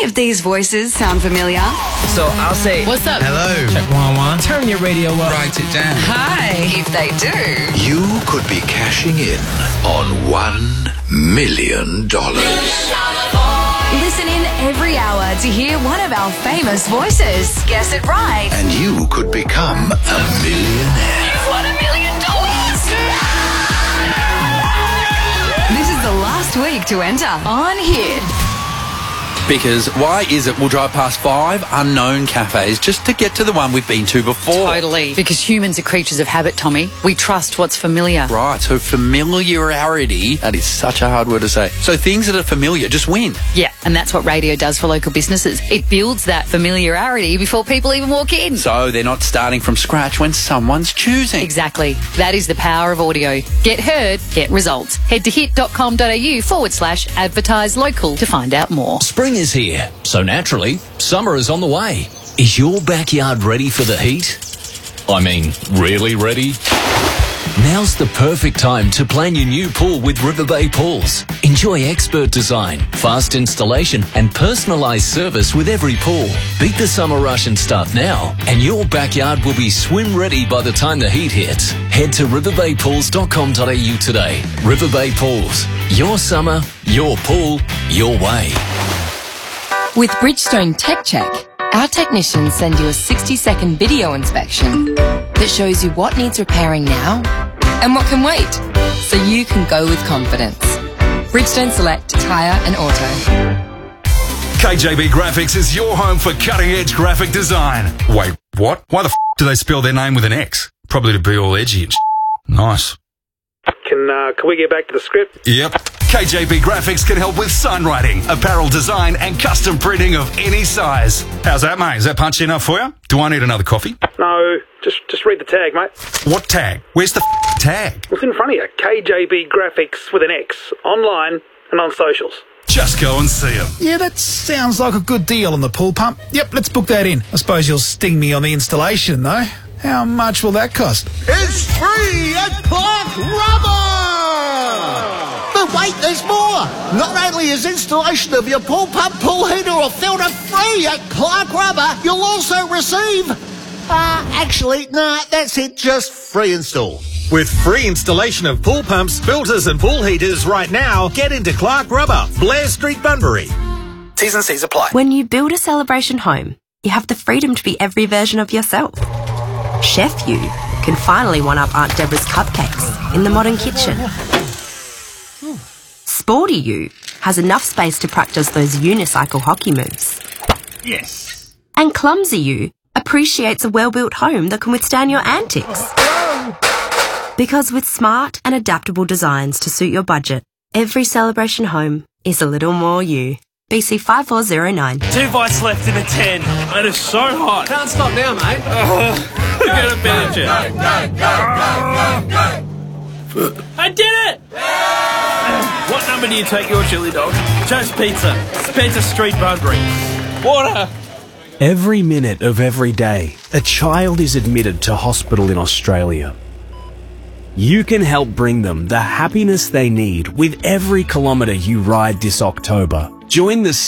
any of these voices sound familiar? So I'll say, what's up? Hello. Check 1-1. Turn your radio up. Write it down. Hi. If they do, You could be cashing in on $1 million. listen in every hour to hear one of our famous voices. Guess it right. And you could become a millionaire. You've won $1 million. This is the last week to enter on Hit. Because why is it we'll drive past 5 unknown cafes just to get to the one we've been to before? Totally. Because humans are creatures of habit, Tommy. We trust what's familiar. Right, so familiarity, that is such a hard word to say. So things that are familiar just win. Yeah, and that's what radio does for local businesses. It builds that familiarity before people even walk in. So they're not starting from scratch when someone's choosing. Exactly. That is the power of audio. Get heard, get results. Head to hit.com.au/advertise local to find out more. Spring is here, so naturally, summer is on the way. Is your backyard ready for the heat? I mean, really ready? Now's the perfect time to plan your new pool with River Bay Pools. Enjoy expert design, fast installation, and personalised service with every pool. Beat the summer rush and start now, and your backyard will be swim ready by the time the heat hits. Head to riverbaypools.com.au today. River Bay Pools. Your summer, your pool, your way. With Bridgestone Tech Check, our technicians send you a 60-second video inspection that shows you what needs repairing now and what can wait, so you can go with confidence. Bridgestone Select Tyre and Auto. KJB Graphics is your home for cutting-edge graphic design. Wait, what? Why the do they spell their name with an X? Probably to be all edgy and Nice. Can we get back to the script? Yep. KJB Graphics can help with signwriting, apparel design, and custom printing of any size. How's that, mate? Is that punchy enough for you? Do I need another coffee? No, just read the tag, mate. What tag? Where's the tag? It's in front of you. KJB Graphics with an X. Online and on socials. Just go and see them. Yeah, that sounds like a good deal on the pool pump. Yep, let's book that in. I suppose you'll sting me on the installation, though. How much will that cost? It's free at Clark Rubber! But wait, there's more! Not only is installation of your pool pump, pool heater or filter free at Clark Rubber, you'll also receive... that's it, just free install. With free installation of pool pumps, filters and pool heaters right now, get into Clark Rubber, Blair Street, Bunbury. T's and C's apply. When you build a celebration home, you have the freedom to be every version of yourself. Chef You can finally one-up Aunt Deborah's cupcakes in the modern kitchen. Sporty You has enough space to practice those unicycle hockey moves. Yes. And Clumsy You appreciates a well-built home that can withstand your antics. Because with smart and adaptable designs to suit your budget, every celebration home is a little more you. BC 5409. 2 bites left in a 10. It is so hot. Can't stop now, mate. Get a manager. I did it! What number do you take your chili dog? Joe's Pizza. Spencer Street, Bunbury. Water. Every minute of every day, a child is admitted to hospital in Australia. You can help bring them the happiness they need with every kilometre you ride this October. Join the